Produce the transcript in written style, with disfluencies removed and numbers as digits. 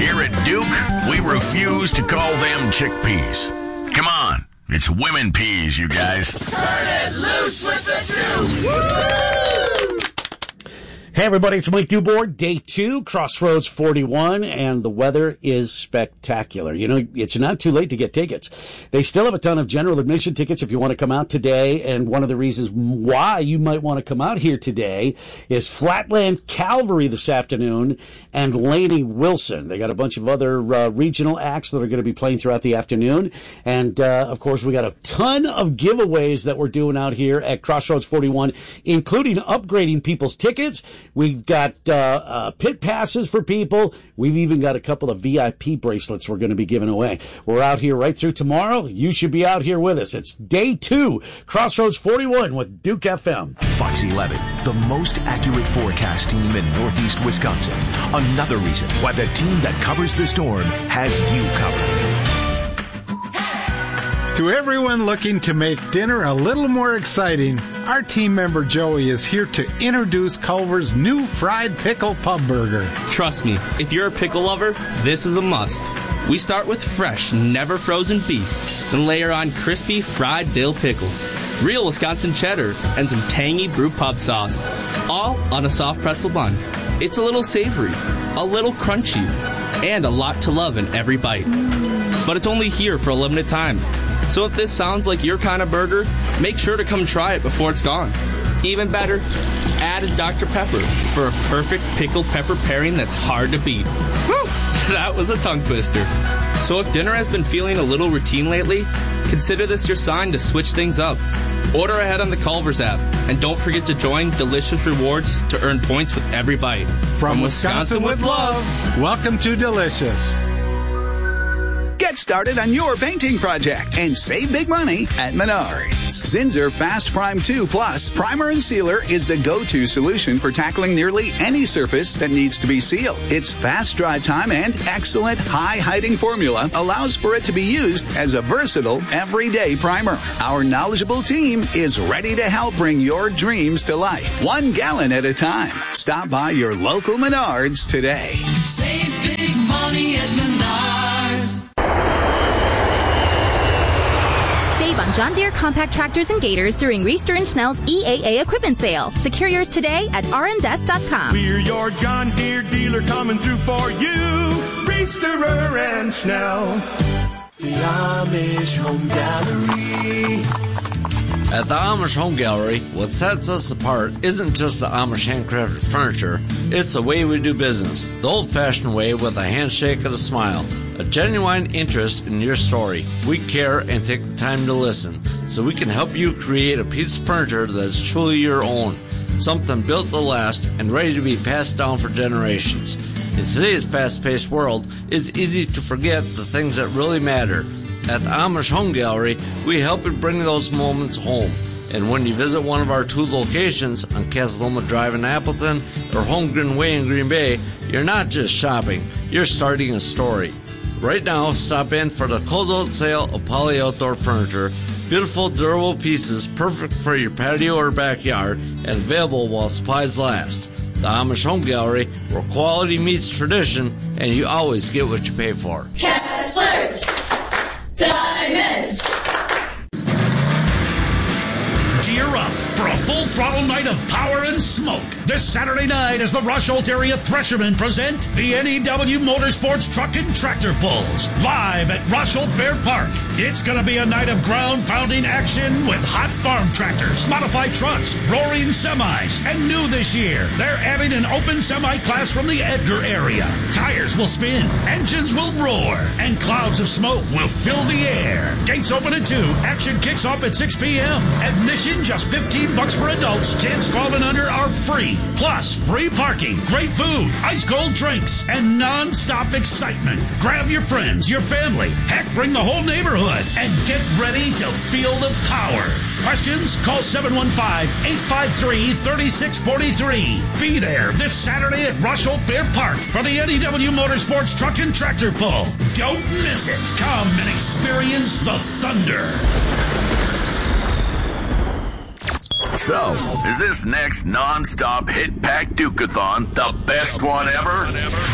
Here at Duke, we refuse to call them chickpeas. Come on, it's women peas, you guys. Turn it loose with the 2. Woo! Hey everybody, it's Mike Dubourg, day 2, Crossroads 41, and the weather is spectacular. You know, it's not too late to get tickets. They still have a ton of general admission tickets if you want to come out today, and one of the reasons why you might want to come out here today is Flatland Calvary this afternoon and Lainey Wilson. They got a bunch of other regional acts that are going to be playing throughout the afternoon, and of course we got a ton of giveaways that we're doing out here at Crossroads 41, including upgrading people's tickets. We've got pit passes for people. We've even got a couple of VIP bracelets we're going to be giving away. We're out here right through tomorrow. You should be out here with us. It's day 2, Crossroads 41 with Duke FM. Fox 11, the most accurate forecast team in Northeast Wisconsin. Another reason why the team that covers the storm has you covered. To everyone looking to make dinner a little more exciting, our team member Joey is here to introduce Culver's new fried pickle pub burger. Trust me, if you're a pickle lover, this is a must. We start with fresh, never frozen beef, then layer on crispy fried dill pickles, real Wisconsin cheddar, and some tangy brew pub sauce, all on a soft pretzel bun. It's a little savory, a little crunchy, and a lot to love in every bite. But it's only here for a limited time. So if this sounds like your kind of burger, make sure to come try it before it's gone. Even better, add a Dr. Pepper for a perfect pickled pepper pairing that's hard to beat. Whew, that was a tongue twister. So if dinner has been feeling a little routine lately, consider this your sign to switch things up. Order ahead on the Culver's app, and don't forget to join Delicious Rewards to earn points with every bite. From Wisconsin with love, welcome to Delicious. Get started on your painting project and save big money at Menards. Zinsser Fast Prime 2 Plus Primer and Sealer is the go-to solution for tackling nearly any surface that needs to be sealed. Its fast dry time and excellent high-hiding formula allows for it to be used as a versatile, everyday primer. Our knowledgeable team is ready to help bring your dreams to life, 1 gallon at a time. Stop by your local Menards today. Save big money at Menards. Save on John Deere compact tractors and gators during Reister and Schnell's EAA equipment sale. Secure yours today at rndesk.com. We're your John Deere dealer coming through for you. Reisterer and Schnell. The Amish Home Gallery. At the Amish Home Gallery, what sets us apart isn't just the Amish handcrafted furniture, it's the way we do business. The old-fashioned way with a handshake and a smile. A genuine interest in your story. We care and take the time to listen, so we can help you create a piece of furniture that is truly your own. Something built to last and ready to be passed down for generations. In today's fast-paced world, it's easy to forget the things that really matter. At the Amish Home Gallery, we help you bring those moments home. And when you visit one of our 2 locations on Cataloma Drive in Appleton or Holmgren Way in Green Bay, you're not just shopping, you're starting a story. Right now, stop in for the closeout sale of Poly Outdoor Furniture. Beautiful, durable pieces perfect for your patio or backyard and available while supplies last. The Amish Home Gallery, where quality meets tradition and you always get what you pay for. Kessler's Diamonds. Gear up for a full-throttle night of power and smoke. This Saturday night as the Rushholt Area Threshermen present the NEW Motorsports Truck and Tractor Pulls live at Rushholt Fair Park. It's going to be a night of ground-pounding action with hot farm tractors, modified trucks, roaring semis, and new this year, they're adding an open semi class from the Edgar area. Tires will spin, engines will roar, and clouds of smoke will fill the air. Gates open at 2. Action kicks off at 6 p.m. Admission just $15 for adults. Kids 12 and under are free. Plus, free parking, great food, ice-cold drinks, and non-stop excitement. Grab your friends, your family, heck, bring the whole neighborhood, and get ready to feel the power. Questions? Call 715-853-3643. Be there this Saturday at Rushholt Fair Park for the NEW Motorsports Truck and Tractor Pull. Don't miss it. Come and experience the thunder. So, is this next non-stop hit-pack Duke-a-thon the best one ever?